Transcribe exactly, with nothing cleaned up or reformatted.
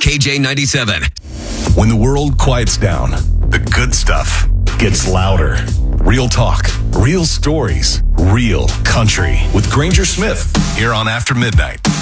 K J ninety-seven. When the world quiets down, the good stuff gets louder. Real talk, real stories, real country. With Granger Smith, here on After Midnight.